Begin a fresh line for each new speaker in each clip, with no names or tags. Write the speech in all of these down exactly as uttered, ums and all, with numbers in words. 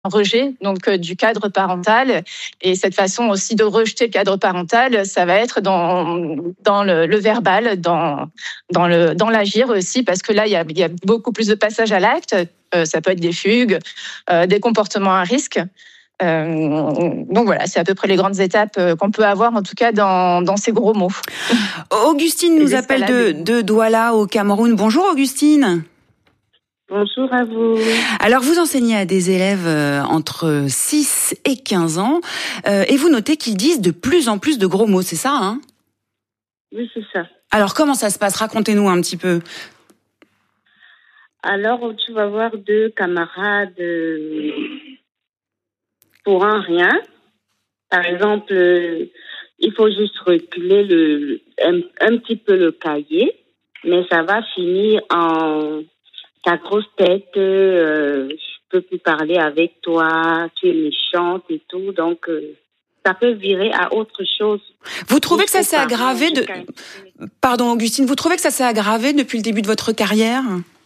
rejet donc euh, du cadre parental, et cette façon aussi de rejeter le cadre parental, ça va être dans dans le, le verbal, dans dans le dans l'agir aussi, parce que là il y a il y a beaucoup plus de passages à l'acte. Euh, ça peut être des fugues, euh, des comportements à risque. Euh, donc voilà, c'est à peu près les grandes étapes qu'on peut avoir, en tout cas dans dans ces gros mots.
Augustine nous appelle de de Douala au Cameroun. Bonjour Augustine.
Bonjour à vous.
Alors, vous enseignez à des élèves entre six et quinze ans, euh, et vous notez qu'ils disent de plus en plus de gros mots, c'est ça, hein ?
Oui, c'est ça.
Alors, comment ça se passe ? Racontez-nous un petit peu.
Alors, tu vas voir deux camarades euh, pour un rien. Par exemple, euh, il faut juste reculer le, un, un petit peu le cahier, mais ça va finir en... Ta grosse tête, euh, je peux plus parler avec toi, tu es méchante et tout, donc euh, ça peut virer à autre chose.
Vous trouvez que ça s'est aggravé de... Pardon Augustine, vous trouvez que ça s'est aggravé depuis le début de votre carrière ?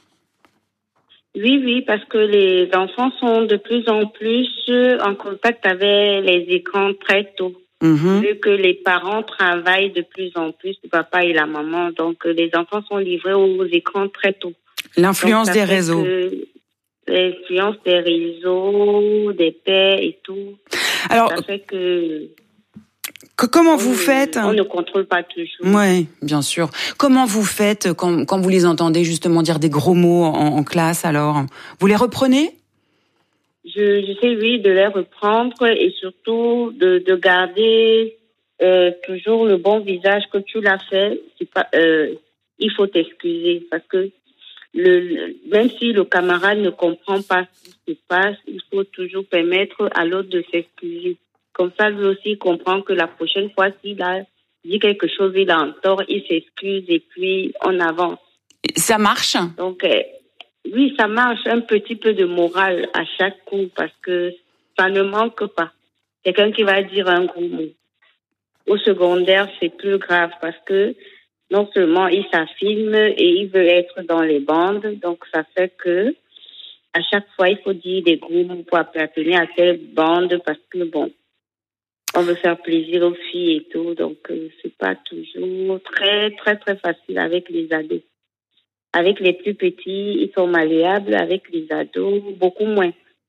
Oui, oui, parce que les enfants sont de plus en plus en contact avec les écrans très tôt. Mmh. Vu que les parents travaillent de plus en plus, le papa et la maman, donc les enfants sont livrés aux écrans très tôt.
L'influence des réseaux.
L'influence des réseaux, des pères et tout.
Alors,
ça fait que...
que comment
on,
vous faites ?
On ne contrôle pas toujours.
Oui, bien sûr. Comment vous faites quand, quand vous les entendez justement dire des gros mots en, en classe, alors ? Vous les reprenez ?
Je, je sais, oui, de les reprendre et surtout de, de garder euh, toujours le bon visage que tu l'as fait. C'est pas, euh, il faut t'excuser parce que Le, le, même si le camarade ne comprend pas ce qui se passe, il faut toujours permettre à l'autre de s'excuser. Comme ça, lui aussi il comprend que la prochaine fois, s'il a dit quelque chose, il a un tort, il s'excuse et puis on avance.
Ça marche ?
Donc, euh, oui, ça marche. Un petit peu de morale à chaque coup parce que ça ne manque pas. Quelqu'un qui va dire un gros mot. Au secondaire, c'est plus grave parce que non seulement il s'affirme et il veut être dans les bandes, donc ça fait que à chaque fois il faut dire des gros mots pour appartenir à telle bande parce que bon, on veut faire plaisir aux filles et tout, donc euh, c'est pas toujours très très très facile avec les ados. Avec les plus petits, ils sont malléables, avec les ados, beaucoup moins.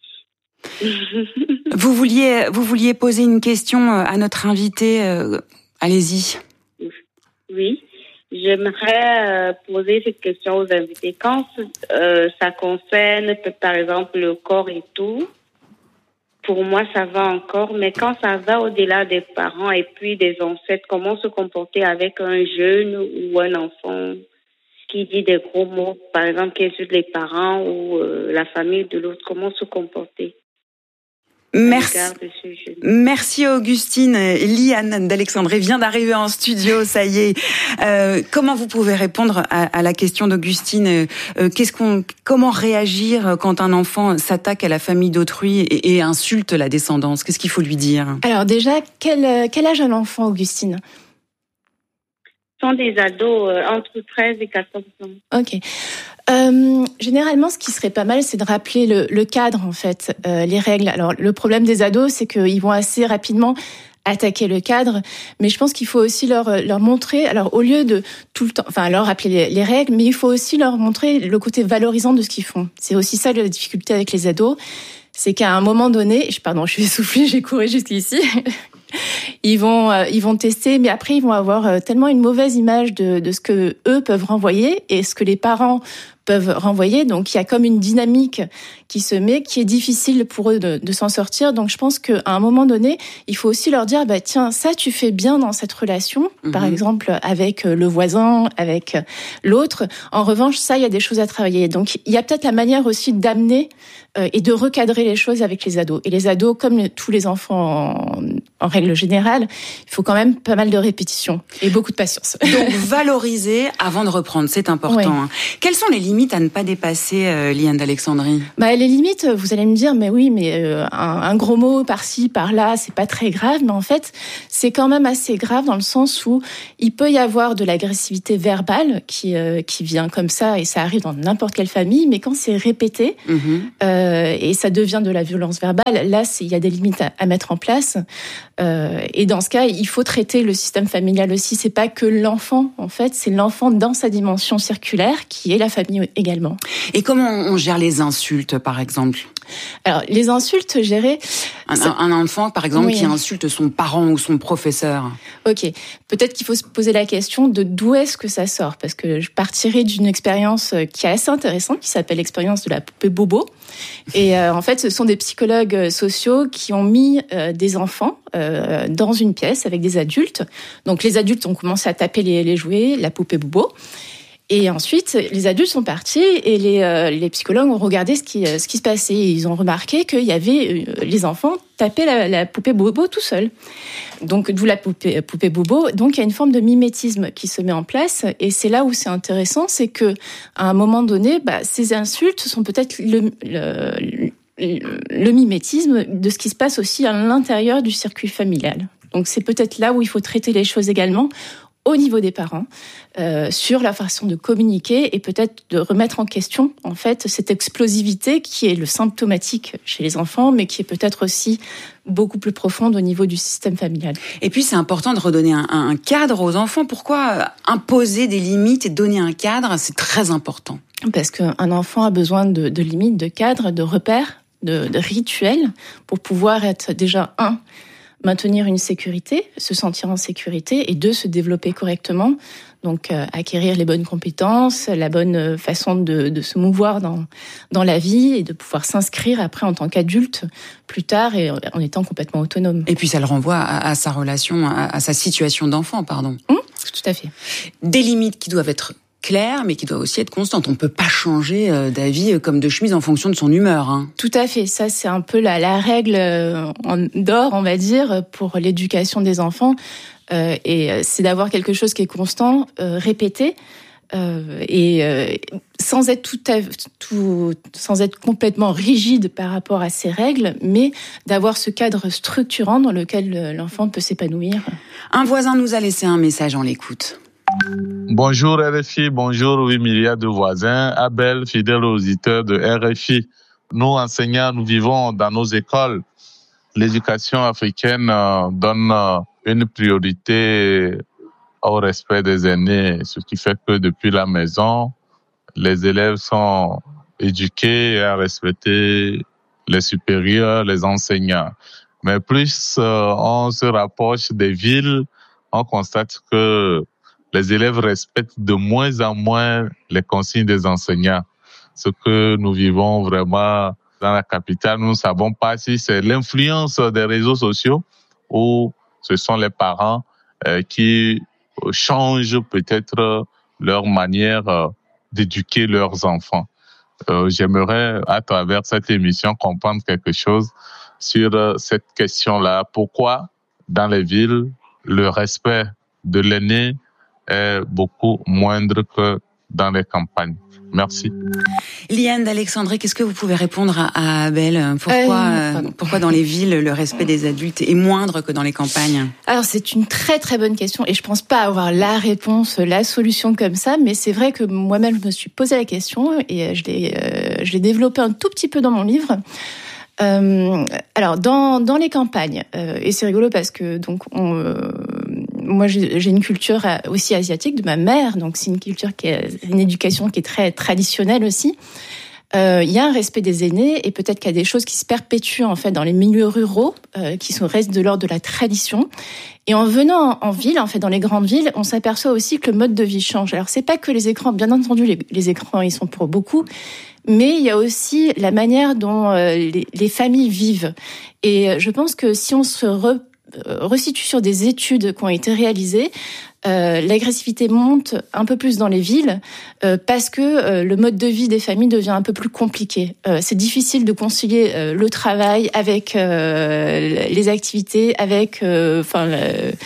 Vous vouliez vous vouliez poser une question à notre invité, euh, allez-y.
Oui. J'aimerais euh, poser cette question aux invités. Quand euh, ça concerne, par exemple, le corps et tout, pour moi, ça va encore. Mais quand ça va au-delà des parents et puis des ancêtres, comment se comporter avec un jeune ou un enfant qui dit des gros mots, par exemple, qui insulte les parents ou euh, la famille de l'autre, comment se comporter?
Merci. Merci Augustine. Liane d'Alexandrie vient d'arriver en studio, ça y est. Euh, comment vous pouvez répondre à, à la question d'Augustine ? euh, qu'est-ce qu'on, Comment réagir quand un enfant s'attaque à la famille d'autrui et, et insulte la descendance ? Qu'est-ce qu'il faut lui dire ?
Alors déjà, quel, quel âge a l'enfant, Augustine ?
Ce sont des ados euh, entre treize et quatorze ans.
Ok. Euh, généralement, ce qui serait pas mal, c'est de rappeler le, le cadre, en fait, euh, les règles. Alors, le problème des ados, c'est qu'ils vont assez rapidement attaquer le cadre, mais je pense qu'il faut aussi leur leur montrer, alors au lieu de tout le temps, enfin leur rappeler les, les règles, mais il faut aussi leur montrer le côté valorisant de ce qu'ils font. C'est aussi ça la difficulté avec les ados, c'est qu'à un moment donné, pardon, je suis essoufflée, j'ai couru jusqu'ici. Ils vont, euh, ils vont tester, mais après ils vont avoir euh, tellement une mauvaise image de, de ce que eux peuvent renvoyer et ce que les parents peuvent renvoyer. Donc il y a comme une dynamique qui se met, qui est difficile pour eux de, de s'en sortir. Donc je pense qu'à un moment donné, il faut aussi leur dire, bah tiens, ça tu fais bien dans cette relation, mmh. par exemple avec le voisin, avec l'autre. En revanche, ça il y a des choses à travailler. Donc il y a peut-être la manière aussi d'amener euh, et de recadrer les choses avec les ados. Et les ados, comme les, tous les enfants en, en règle générale, il faut quand même pas mal de répétitions et beaucoup de patience.
Donc valoriser avant de reprendre, c'est important. Oui. Quelles sont les limites limites à ne pas dépasser, euh, Liane d'Alexandrie?
Bah, les limites, vous allez me dire, mais oui, mais euh, un, un gros mot par-ci, par-là, c'est pas très grave. Mais en fait, c'est quand même assez grave dans le sens où il peut y avoir de l'agressivité verbale qui euh, qui vient comme ça, et ça arrive dans n'importe quelle famille. Mais quand c'est répété mmh. euh, et ça devient de la violence verbale, là, il y a des limites à, à mettre en place. Euh, et dans ce cas, il faut traiter le système familial aussi. C'est pas que l'enfant, en fait, c'est l'enfant dans sa dimension circulaire qui est la famille également.
Et comment on gère les insultes, par exemple?
Alors, les insultes gérées...
Un, un enfant, par exemple, oui. qui insulte son parent ou son professeur.
Ok. Peut-être qu'il faut se poser la question de d'où est-ce que ça sort. Parce que je partirai d'une expérience qui est assez intéressante, qui s'appelle l'expérience de la poupée bobo. Et euh, en fait, ce sont des psychologues sociaux qui ont mis euh, des enfants euh, dans une pièce avec des adultes. Donc, les adultes ont commencé à taper les, les jouets, la poupée bobo. Et ensuite, les adultes sont partis et les, euh, les psychologues ont regardé ce qui, ce qui se passait. Et ils ont remarqué qu'il y avait euh, les enfants tapaient la, la poupée bobo tout seuls. Donc, d'où la poupée, poupée bobo. Donc, il y a une forme de mimétisme qui se met en place. Et c'est là où c'est intéressant, c'est que à un moment donné, bah, ces insultes sont peut-être le, le, le, le mimétisme de ce qui se passe aussi à l'intérieur du circuit familial. Donc, c'est peut-être là où il faut traiter les choses également, au niveau des parents, euh, sur la façon de communiquer et peut-être de remettre en question, en fait, cette explosivité qui est le symptomatique chez les enfants, mais qui est peut-être aussi beaucoup plus profonde au niveau du système familial.
Et puis, c'est important de redonner un, un cadre aux enfants. Pourquoi imposer des limites et donner un cadre? C'est très important.
Parce qu'un enfant a besoin de, de limites, de cadres, de repères, de, de rituels pour pouvoir être déjà, un, maintenir une sécurité, se sentir en sécurité, et deux, se développer correctement, donc euh, acquérir les bonnes compétences, la bonne façon de, de se mouvoir dans, dans la vie et de pouvoir s'inscrire après en tant qu'adulte plus tard et en étant complètement autonome.
Et puis ça le renvoie à, à sa relation, à, à sa situation d'enfant, pardon.
Mmh, tout à fait.
Des limites qui doivent être claire, mais qui doit aussi être constante. On ne peut pas changer d'avis comme de chemise en fonction de son humeur. Hein.
Tout à fait. Ça, c'est un peu la, la règle d'or, on va dire, pour l'éducation des enfants. Euh, et c'est d'avoir quelque chose qui est constant, euh, répété, euh, et euh, sans être tout, à, tout, sans être complètement rigide par rapport à ces règles, mais d'avoir ce cadre structurant dans lequel l'enfant peut s'épanouir.
Un voisin nous a laissé un message, on l'écoute.
Bonjour R F I, bonjour huit milliards de voisins. Abel, fidèle auditeur de R F I. Nous, enseignants, nous vivons dans nos écoles. L'éducation africaine donne une priorité au respect des aînés, ce qui fait que depuis la maison, les élèves sont éduqués à respecter les supérieurs, les enseignants. Mais plus on se rapproche des villes, on constate que les élèves respectent de moins en moins les consignes des enseignants. Ce que nous vivons vraiment dans la capitale, nous ne savons pas si c'est l'influence des réseaux sociaux ou ce sont les parents euh, qui changent peut-être leur manière euh, d'éduquer leurs enfants. Euh, j'aimerais, à travers cette émission, comprendre quelque chose sur euh, cette question-là. Pourquoi, dans les villes, le respect de l'aîné est beaucoup moindre que dans les campagnes? Merci.
Liane d'Alexandrie, qu'est-ce que vous pouvez répondre à Abel? Pourquoi, euh, pourquoi dans les villes, le respect des adultes est moindre que dans les campagnes?
Alors, c'est une très très bonne question et je pense pas avoir la réponse, la solution comme ça, mais c'est vrai que moi-même, je me suis posé la question et je l'ai, euh, je l'ai développée un tout petit peu dans mon livre. Euh, alors, dans, dans les campagnes, euh, et c'est rigolo parce que donc on... Euh, moi, j'ai une culture aussi asiatique de ma mère, donc c'est une culture qui est une éducation qui est très traditionnelle aussi. Euh, il y a un respect des aînés et peut-être qu'il y a des choses qui se perpétuent en fait dans les milieux ruraux, euh, qui sont restent de l'ordre de la tradition. Et en venant en ville, en fait, dans les grandes villes, on s'aperçoit aussi que le mode de vie change. Alors, c'est pas que les écrans, bien entendu, les, les écrans, ils sont pour beaucoup, mais il y a aussi la manière dont euh, les, les familles vivent. Et je pense que si on se re resitue sur des études qui ont été réalisées, euh, l'agressivité monte un peu plus dans les villes euh, parce que euh, le mode de vie des familles devient un peu plus compliqué. Euh, c'est difficile de concilier euh, le travail avec euh, les activités, avec, enfin, euh,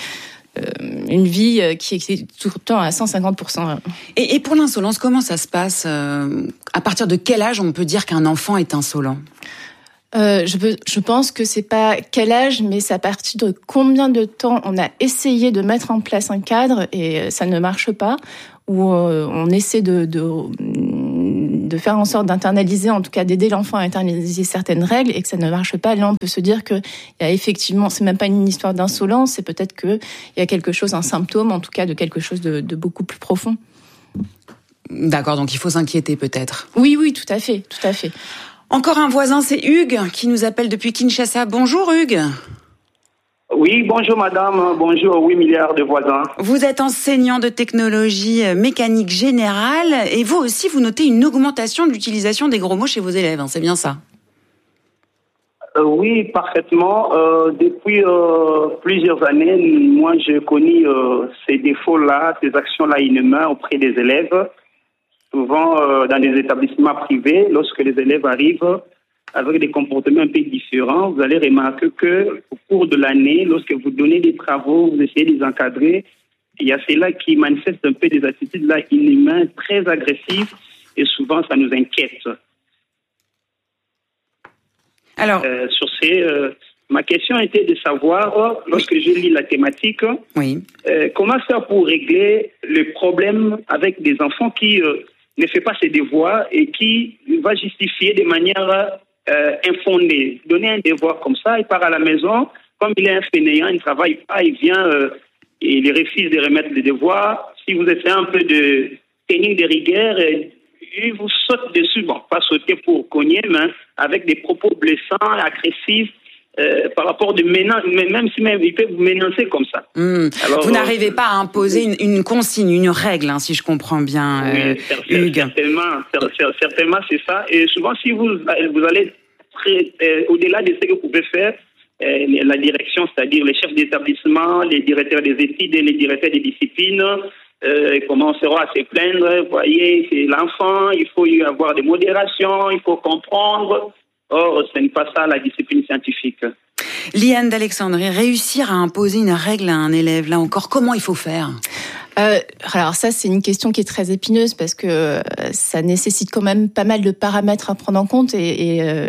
une vie qui est tout le temps à cent cinquante pour cent.
Et, et pour l'insolence, comment ça se passe ? À partir de quel âge on peut dire qu'un enfant est insolent ?
Euh, je, veux, je pense que c'est pas quel âge, mais c'est à partir de combien de temps on a essayé de mettre en place un cadre et ça ne marche pas, ou euh, on essaie de, de, de faire en sorte d'internaliser, en tout cas d'aider l'enfant à internaliser certaines règles et que ça ne marche pas. Là, on peut se dire que il y a effectivement, c'est même pas une histoire d'insolence, c'est peut-être que il y a quelque chose, un symptôme, en tout cas de quelque chose de, de beaucoup plus profond.
D'accord, donc il faut s'inquiéter peut-être.
Oui, oui, tout à fait, tout à fait.
Encore un voisin, c'est Hugues, qui nous appelle depuis Kinshasa. Bonjour Hugues.
Oui, bonjour madame, bonjour huit milliards de voisins.
Vous êtes enseignant de technologie mécanique générale et vous aussi, vous notez une augmentation de l'utilisation des gros mots chez vos élèves, hein, c'est bien ça ?
euh, Oui, parfaitement. Euh, depuis euh, plusieurs années, moi j'ai connu euh, ces défauts-là, ces actions-là inhumaines auprès des élèves. Souvent, euh, dans des établissements privés, lorsque les élèves arrivent avec des comportements un peu différents, vous allez remarquer que au cours de l'année, lorsque vous donnez des travaux, vous essayez de les encadrer, il y a ceux-là qui manifestent un peu des attitudes-là inhumaines, très agressives, et souvent, ça nous inquiète.
Alors,
euh, sur ces, euh, ma question était de savoir, lorsque oui. je lis la thématique,
oui.
euh, comment faire pour régler le problème avec des enfants qui euh, ne fait pas ses devoirs et qui va justifier de manière euh, infondée. Donner un devoir comme ça, il part à la maison, comme il est un fainéant, il ne travaille pas, il vient, euh, il refuse de remettre les devoirs. Si vous essayez un peu de tenir des rigueurs, et, il vous saute dessus, bon, pas sauter pour cogner, mais avec des propos blessants, agressifs, Euh, par rapport de menaces, même si même ils peuvent vous menacer comme ça.
Mmh. Alors, vous n'arrivez pas à imposer une, une consigne, une règle, hein, si je comprends bien, euh,
oui,
Hugues.
Certainement, certainement, c'est ça. Et souvent, si vous vous allez très, euh, au-delà de ce que vous pouvez faire, euh, la direction, c'est-à-dire les chefs d'établissement, les directeurs des études et les directeurs des disciplines, euh, commenceront à se plaindre. Vous voyez, c'est l'enfant, il faut y avoir des modérations, il faut comprendre. Or, ce n'est pas ça la discipline scientifique.
Liane d'Alexandrie, réussir à imposer une règle à un élève, là encore, comment il faut faire ?
Euh, alors ça, c'est une question qui est très épineuse parce que ça nécessite quand même pas mal de paramètres à prendre en compte et, et euh,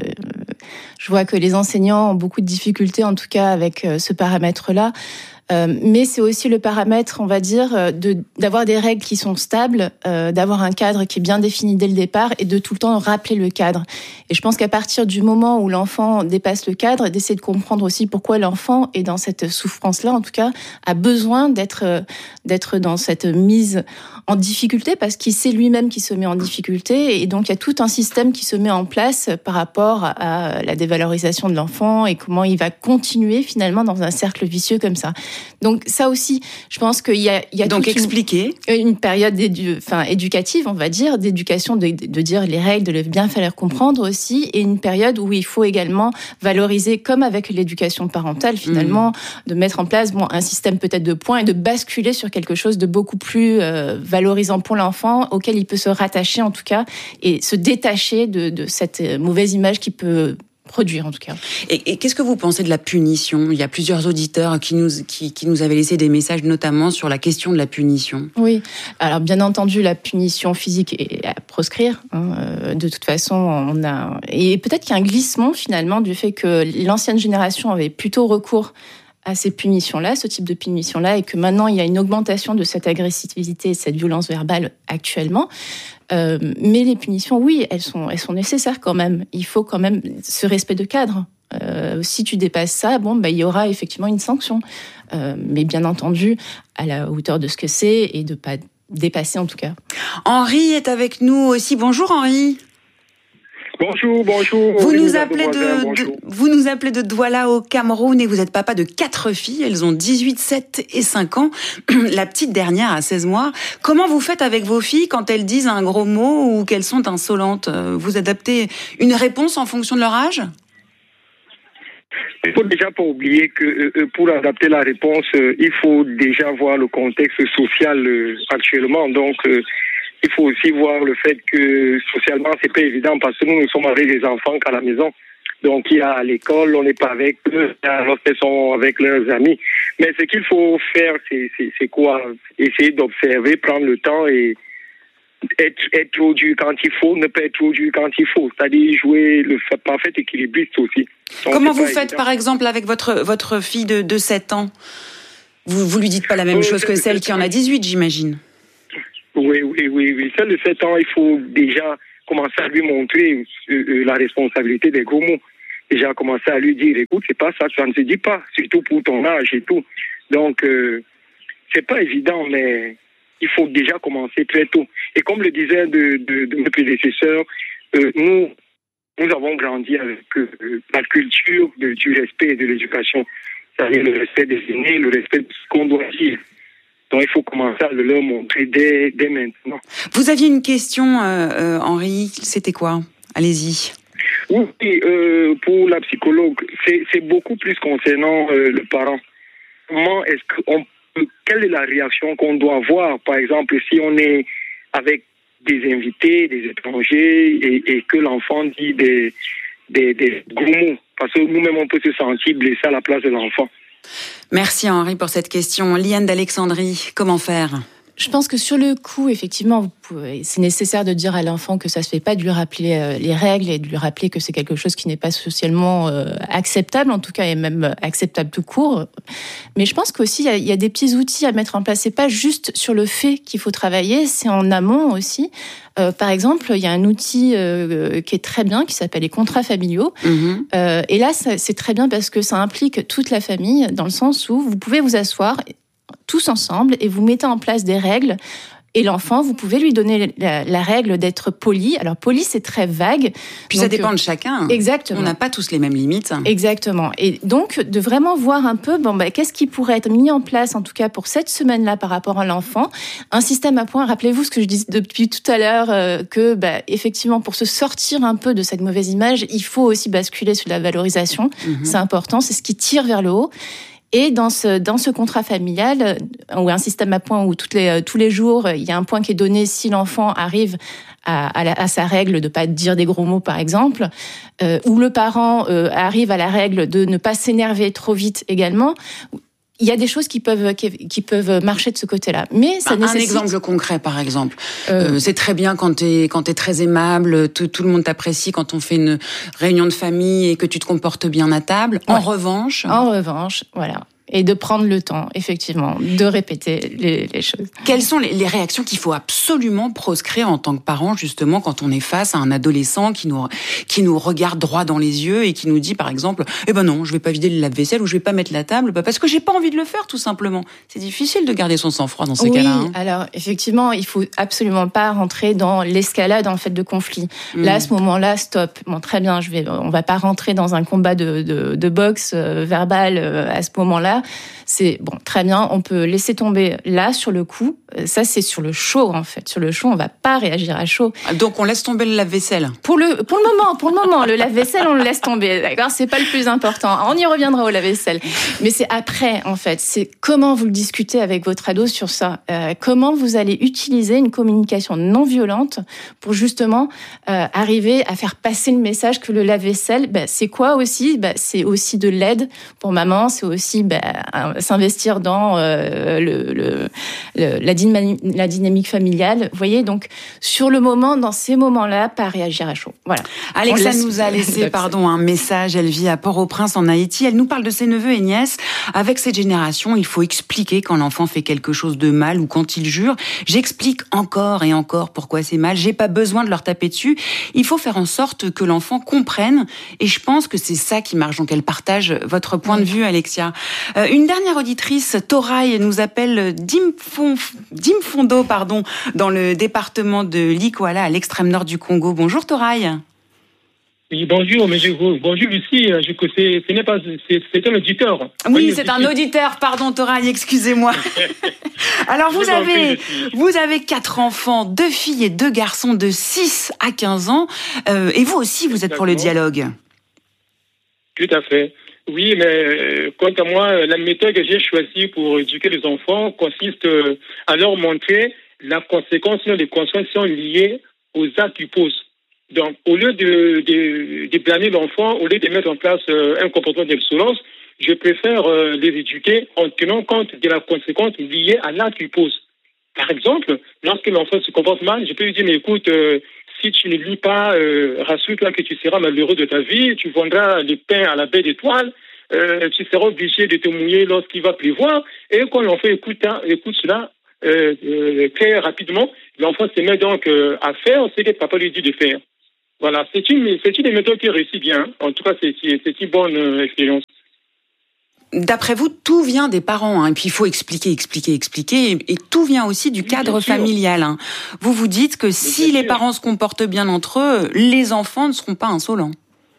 je vois que les enseignants ont beaucoup de difficultés, en tout cas avec ce paramètre-là. Euh, mais c'est aussi le paramètre, on va dire, de, d'avoir des règles qui sont stables, euh, d'avoir un cadre qui est bien défini dès le départ et de tout le temps rappeler le cadre. Et je pense qu'à partir du moment où l'enfant dépasse le cadre, d'essayer de comprendre aussi pourquoi l'enfant est dans cette souffrance-là, en tout cas, a besoin d'être, d'être dans cette mise en difficulté parce qu'il sait lui-même qu'il se met en difficulté. Et donc, il y a tout un système qui se met en place par rapport à la dévalorisation de l'enfant et comment il va continuer finalement dans un cercle vicieux comme ça. Donc ça aussi, je pense qu'il y a, il y a
donc expliquer
une, une période d'édu, enfin éducative, on va dire, d'éducation, de, de dire les règles, de le bien falloir comprendre aussi, et une période où il faut également valoriser, comme avec l'éducation parentale finalement, mmh. de mettre en place bon un système peut-être de points et de basculer sur quelque chose de beaucoup plus euh, valorisant pour l'enfant, auquel il peut se rattacher en tout cas et se détacher de, de cette mauvaise image qui peut produire en tout cas.
Et, et qu'est-ce que vous pensez de la punition ? Il y a plusieurs auditeurs qui nous, qui, qui nous avaient laissé des messages notamment sur la question de la punition.
Oui, alors bien entendu la punition physique est à proscrire. Hein. De toute façon, on a... Et peut-être qu'il y a un glissement finalement du fait que l'ancienne génération avait plutôt recours à ces punitions-là, ce type de punitions-là, et que maintenant il y a une augmentation de cette agressivité et cette violence verbale actuellement. Euh, mais les punitions, oui, elles sont, elles sont nécessaires quand même. Il faut quand même ce respect de cadre. Euh, si tu dépasses ça, bon, bah, il y aura effectivement une sanction. Euh, mais bien entendu, à la hauteur de ce que c'est et de pas dépasser en tout cas.
Henri est avec nous aussi. Bonjour Henri.
Bonjour, bonjour.
Vous
oui,
nous,
nous
appelez de,
bonjour.
de, vous nous appelez de Douala au Cameroun et vous êtes papa de quatre filles. Elles ont dix-huit, sept et cinq ans. La petite dernière a seize mois. Comment vous faites avec vos filles quand elles disent un gros mot ou qu'elles sont insolentes ? Vous adaptez une réponse en fonction de leur âge ?
Il faut déjà pas oublier que euh, pour adapter la réponse, euh, il faut déjà voir le contexte social euh, actuellement. Donc, euh, il faut aussi voir le fait que socialement, c'est pas évident parce que nous, nous sommes avec les enfants qu'à la maison. Donc, il y a à l'école, on n'est pas avec eux, lorsqu'ils sont avec leurs amis. Mais ce qu'il faut faire, c'est, c'est, c'est quoi? Essayer d'observer, prendre le temps et être, être trop dur quand il faut, ne pas être trop dur quand il faut. C'est-à-dire jouer le parfait équilibriste aussi. Donc,
comment vous faites,
évident.
par exemple, avec votre, votre fille de, de sept ans? Vous, vous lui dites pas la même euh, chose que celle qui en a dix-huit, j'imagine.
Oui, oui, oui, oui. Celle de sept ans, il faut déjà commencer à lui montrer euh, la responsabilité des gros mots. Déjà commencer à lui dire, écoute, c'est pas ça, ça ne se dit pas, surtout pour ton âge et tout. Donc, euh, c'est pas évident, mais il faut déjà commencer très tôt. Et comme le disait de, de, de mes prédécesseurs, euh, nous, nous avons grandi avec euh, la culture de, du respect et de l'éducation. C'est-à-dire le respect des aînés, le respect de ce qu'on doit dire. Donc, il faut commencer à le leur montrer dès, dès maintenant.
Vous aviez une question, euh, euh, Henri, c'était quoi? Allez-y.
Oui, euh, pour la psychologue, c'est, c'est beaucoup plus concernant euh, le parent. Comment est-ce qu'on peut, quelle est la réaction qu'on doit avoir, par exemple, si on est avec des invités, des étrangers, et, et que l'enfant dit des, des, des gros mots, parce que nous-mêmes, on peut se sentir blessé à la place de l'enfant.
Merci Henri pour cette question. Liane d'Alexandrie, comment faire?
Je pense que sur le coup, effectivement, vous pouvez, c'est nécessaire de dire à l'enfant que ça se fait pas, de lui rappeler euh, les règles et de lui rappeler que c'est quelque chose qui n'est pas socialement euh, acceptable, en tout cas, et même acceptable tout court. Mais je pense qu'aussi, il y a, il y a des petits outils à mettre en place. C'est pas juste sur le fait qu'il faut travailler, c'est en amont aussi. Euh, par exemple, il y a un outil euh, qui est très bien, qui s'appelle les contrats familiaux. Mmh. Euh, et là, ça, c'est très bien parce que ça implique toute la famille, dans le sens où vous pouvez vous asseoir tous ensemble et vous mettez en place des règles. Et l'enfant, vous pouvez lui donner la, la règle d'être poli. Alors, poli, c'est très vague.
Puis donc, ça dépend de chacun.
Exactement.
On n'a pas tous les mêmes limites.
Exactement. Et donc, de vraiment voir un peu, bon, bah, qu'est-ce qui pourrait être mis en place, en tout cas pour cette semaine-là, par rapport à l'enfant. Un système à points. Rappelez-vous ce que je disais depuis tout à l'heure, euh, que, bah, effectivement, pour se sortir un peu de cette mauvaise image, il faut aussi basculer sur la valorisation. Mmh. C'est important. C'est ce qui tire vers le haut. Et dans ce, dans ce contrat familial, ou un système à points où toutes les, tous les jours, il y a un point qui est donné si l'enfant arrive à, à, la, à sa règle de pas dire des gros mots, par exemple, euh, ou le parent euh, arrive à la règle de ne pas s'énerver trop vite également. Il y a des choses qui peuvent qui, qui peuvent marcher de ce côté-là, mais ça
un
nécessite...
exemple concret, par exemple. Euh... Euh, c'est très bien quand t'es quand t'es très aimable, tout, tout le monde t'apprécie quand on fait une réunion de famille et que tu te comportes bien à table. Ouais. En revanche,
en revanche, voilà. Et de prendre le temps, effectivement, de répéter les, les choses.
Quelles sont les, les réactions qu'il faut absolument proscrire en tant que parent, justement, quand on est face à un adolescent qui nous, qui nous regarde droit dans les yeux et qui nous dit, par exemple, eh ben non, je vais pas vider le lave-vaisselle ou je vais pas mettre la table, bah parce que j'ai pas envie de le faire, tout simplement. C'est difficile de garder son sang-froid dans ces
oui,
cas-là.
Oui, hein. Alors, effectivement, il faut absolument pas rentrer dans l'escalade, en fait, de conflit. Mmh. Là, à ce moment-là, stop. Bon, très bien, je vais, on va pas rentrer dans un combat de, de, de boxe euh, verbal euh, à ce moment-là. C'est bon, très bien, on peut laisser tomber là sur le coup. Ça, c'est sur le chaud en fait. Sur le chaud, on va pas réagir à chaud.
Donc on laisse tomber le lave-vaisselle.
Pour le pour le moment, pour le moment, le lave-vaisselle, on le laisse tomber. D'accord, c'est pas le plus important. On y reviendra au lave-vaisselle. Mais c'est après en fait. C'est comment vous le discutez avec votre ado sur ça. Euh, comment vous allez utiliser une communication non violente pour justement euh, arriver à faire passer le message que le lave-vaisselle, bah, c'est quoi aussi bah, c'est aussi de l'aide pour maman. C'est aussi bah, s'investir dans euh, le, le, le, la, dynamique, la dynamique familiale. Vous voyez, donc sur le moment, dans ces moments-là, pas réagir à chaud. Voilà.
Alexa nous a laissé pardon, un message. Elle vit à Port-au-Prince en Haïti. Elle nous parle de ses neveux et nièces. Avec cette génération, il faut expliquer quand l'enfant fait quelque chose de mal ou quand il jure. J'explique encore et encore pourquoi c'est mal. J'ai pas besoin de leur taper dessus. Il faut faire en sorte que l'enfant comprenne. Et je pense que c'est ça qui marche. Donc elle partage votre point de vue, Alexia. Euh, une dernière auditrice, Toraï, nous appelle d'Imfondo, pardon, dans le département de l'Ikwala, à l'extrême nord du Congo. Bonjour Toraï.
Oui, bonjour, mais je, bonjour Lucie, je, c'est, ce n'est pas, c'est, c'est un auditeur.
Oui, c'est un auditeur, pardon Toraï, excusez-moi. Alors vous avez, vous avez quatre enfants, deux filles et deux garçons de six à quinze ans, euh, et vous aussi vous êtes pour le dialogue.
Tout à fait. Oui, mais quant à moi, la méthode que j'ai choisie pour éduquer les enfants consiste à leur montrer la conséquence, les conséquences liées aux actes qu'ils posent. Donc, au lieu de, de, de blâmer l'enfant, au lieu de mettre en place euh, un comportement d'insolence, je préfère euh, les éduquer en tenant compte de la conséquence liée à l'acte qu'il pose. Par exemple, lorsque l'enfant se comporte mal, je peux lui dire, mais écoute, euh, si tu ne lis pas, euh, rassure-toi que tu seras malheureux de ta vie, tu vendras le pain à la baie d'étoiles, euh, tu seras obligé de te mouiller lorsqu'il va pleuvoir. Et quand l'enfant écoute, hein, écoute cela euh, euh, très rapidement, l'enfant se met donc euh, à faire ce que papa lui dit de faire. Voilà, c'est une, c'est une des méthodes qui réussit bien. En tout cas, c'est, c'est une bonne euh, expérience.
D'après vous, tout vient des parents, hein, et puis il faut expliquer, expliquer, expliquer, et, et tout vient aussi du cadre oui, familial. Hein. Vous vous dites que mais si les sûr. parents se comportent bien entre eux, les enfants ne seront pas insolents.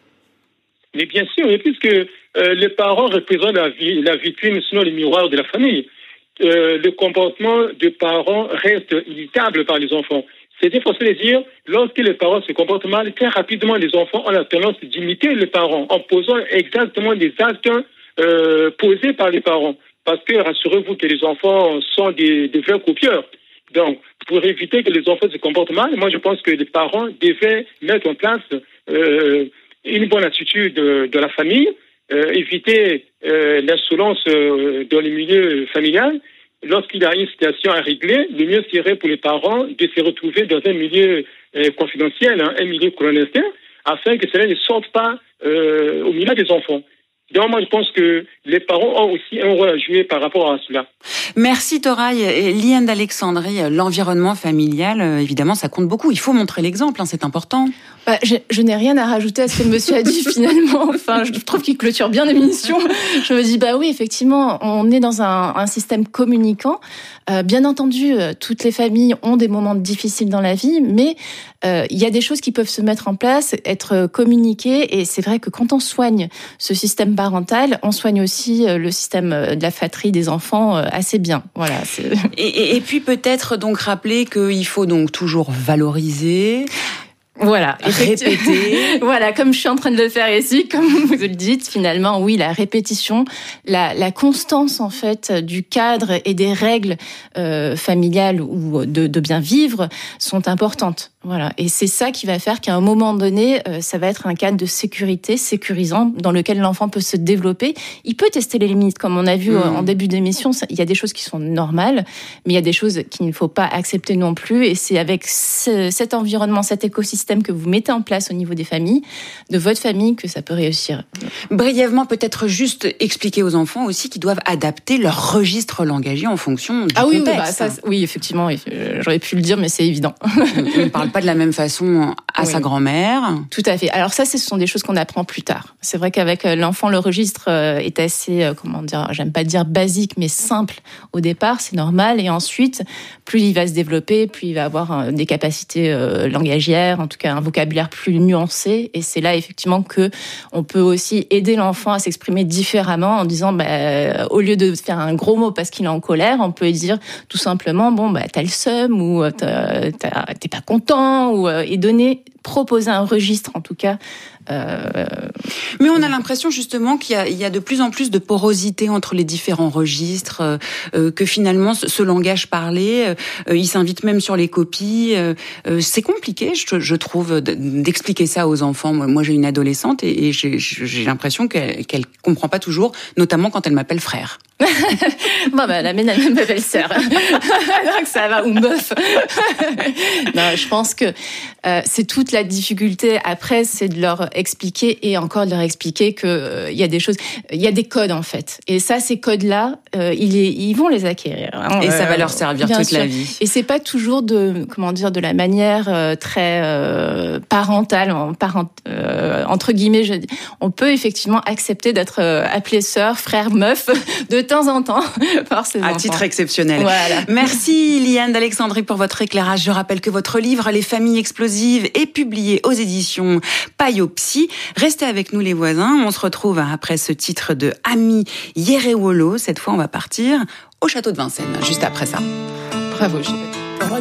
Mais bien sûr, et puisque euh, les parents représentent la, vie, la vitrine, sinon le miroir de la famille, euh, le comportement des parents reste imitable par les enfants. C'est facile de dire, lorsque les parents se comportent mal, très rapidement les enfants ont la tendance d'imiter les parents en posant exactement des actes Euh, posés par les parents. Parce que rassurez-vous que les enfants sont des, des vrais copieurs. Donc, pour éviter que les enfants se comportent mal, moi je pense que les parents devaient mettre en place euh, une bonne attitude de, de la famille, euh, éviter euh, l'insolence euh, dans le milieu familial. Lorsqu'il y a une situation à régler, le mieux serait pour les parents de se retrouver dans un milieu euh, confidentiel, hein, un milieu clandestin, afin que cela ne sorte pas euh, au milieu des enfants. Donc moi je pense que les parents ont aussi un rôle à jouer par rapport à cela.
Merci Toraï. Et Liane d'Alexandrie, l'environnement familial, évidemment ça compte beaucoup. Il faut montrer l'exemple, hein, c'est important.
Bah, je, je n'ai rien à rajouter à ce que le monsieur a dit finalement. Enfin, je trouve qu'il clôture bien l'émission. Je me dis bah oui, effectivement, on est dans un, un système communicant. Euh, bien entendu, toutes les familles ont des moments difficiles dans la vie, mais euh, il y a des choses qui peuvent se mettre en place, être communiquées, et c'est vrai que quand on soigne ce système parental, on soigne aussi le système de la fratrie des enfants assez bien. Voilà. C'est...
Et, et, et puis peut-être donc rappeler qu'il faut donc toujours valoriser.
Voilà,
répéter.
Voilà, comme je suis en train de le faire ici, comme vous le dites, finalement, oui, la répétition, la, la constance en fait du cadre et des règles euh, familiales ou de, de bien vivre sont importantes. Voilà, et c'est ça qui va faire qu'à un moment donné, euh, ça va être un cadre de sécurité, sécurisant, dans lequel l'enfant peut se développer. Il peut tester les limites, comme on a vu mmh. en début d'émission. Il y a des choses qui sont normales, mais il y a des choses qu'il ne faut pas accepter non plus. Et c'est avec ce, cet environnement, cet écosystème que vous mettez en place au niveau des familles, de votre famille, que ça peut réussir.
Brièvement, peut-être juste expliquer aux enfants aussi qu'ils doivent adapter leur registre langagier en fonction du
ah oui,
contexte.
Oui, bah ça, oui, effectivement, j'aurais pu le dire, mais c'est évident.
On ne parle pas de la même façon à oui. sa grand-mère.
Tout à fait. Alors ça, ce sont des choses qu'on apprend plus tard. C'est vrai qu'avec l'enfant, le registre est assez, comment dire, j'aime pas dire basique, mais simple au départ, c'est normal. Et ensuite, plus il va se développer, plus il va avoir des capacités langagières, en tout cas un vocabulaire plus nuancé. Et c'est là effectivement que on peut aussi aider l'enfant à s'exprimer différemment en disant, bah, au lieu de faire un gros mot parce qu'il est en colère, on peut dire tout simplement, bon, bah, t'as le seum ou t'as, t'as, t'es pas content. Ou, et donner, proposer un registre en tout cas. Euh...
Mais on a l'impression justement qu'il y a, il y a de plus en plus de porosité entre les différents registres, euh, que finalement ce, ce langage parlé, euh, il s'invite même sur les copies. Euh, c'est compliqué, je, je trouve, d'expliquer ça aux enfants. Moi, moi j'ai une adolescente et, et j'ai, j'ai l'impression qu'elle, qu'elle comprend pas toujours, notamment quand elle m'appelle frère.
Bon, bah, la mienne, elle m'appelle sœur. Donc ça va, ou meuf. Non, je pense que euh, c'est toute la difficulté. Après, c'est de leur expliquer et encore de leur expliquer que euh, il y a des choses, il y a des codes en fait. Et ça, ces codes-là, euh, ils, les, ils vont les acquérir. Hein,
et euh, ça va leur servir toute sûr. La vie.
Et c'est pas toujours de, comment dire, de la manière euh, très euh, parentale, parent, euh, entre guillemets. Je, on peut effectivement accepter d'être euh, appelé sœur, frère, meuf de temps en temps par ses
à
enfants.
titre exceptionnel.
Voilà.
Merci Liane d'Alexandrie pour votre éclairage. Je rappelle que votre livre Les familles explosives est publié aux éditions Payopsy. Restez avec nous les voisins. On se retrouve après ce titre de Ami Yerewolo. Cette fois, on va partir au château de Vincennes, juste après ça.
Bravo, Gilles.